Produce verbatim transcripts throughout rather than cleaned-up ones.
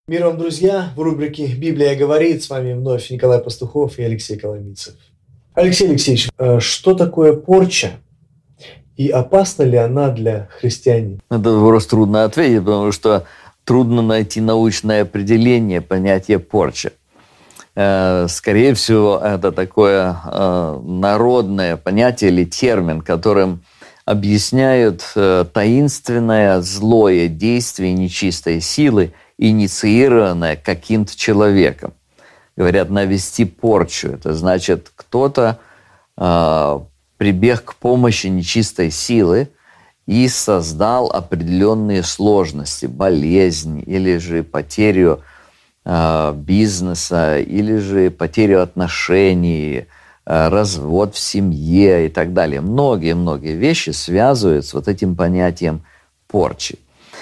Мир вам, друзья! В рубрике «Библия говорит» с вами вновь Николай Пастухов и Алексей Коломийцев. Алексей Алексеевич, что такое порча и опасна ли она для христианина? Это вопрос трудно ответить, потому что трудно найти научное определение понятия порча. Скорее всего, это такое народное понятие или термин, которым объясняют таинственное злое действие нечистой силы, инициированное каким-то человеком. Говорят, навести порчу. Это значит, кто-то э, прибег к помощи нечистой силы и создал определенные сложности, болезнь, или же потерю э, бизнеса, или же потерю отношений, э, развод в семье и так далее. Многие-многие вещи связывают с вот этим понятием порчи.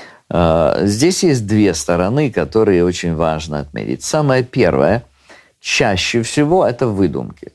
Здесь есть две стороны, которые очень важно отметить. Самое первое, чаще всего это выдумки.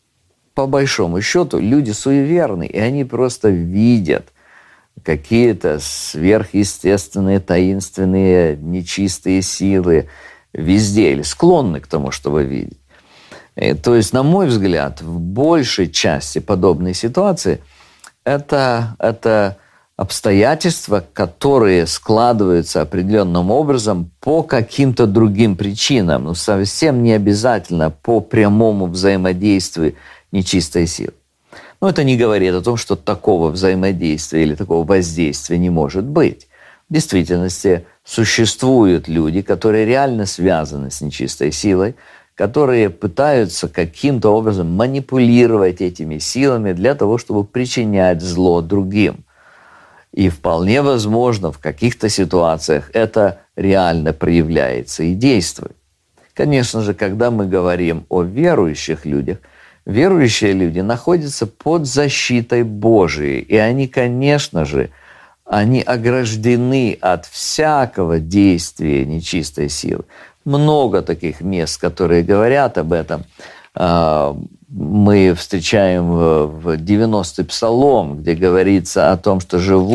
По большому счету люди суеверны, и они просто видят какие-то сверхъестественные, таинственные, нечистые силы везде, или склонны к тому, чтобы видеть. И, то есть, на мой взгляд, в большей части подобной ситуации это... это обстоятельства, которые складываются определенным образом по каким-то другим причинам, но совсем не обязательно по прямому взаимодействию нечистой силы. Но это не говорит о том, что такого взаимодействия или такого воздействия не может быть. В действительности существуют люди, которые реально связаны с нечистой силой, которые пытаются каким-то образом манипулировать этими силами для того, чтобы причинять зло другим. И вполне возможно, в каких-то ситуациях это реально проявляется и действует. Конечно же, когда мы говорим о верующих людях, верующие люди находятся под защитой Божией. И они, конечно же, они ограждены от всякого действия нечистой силы. Много таких мест, которые говорят об этом. Мы встречаем в девяностый псалом, где говорится о том, что живут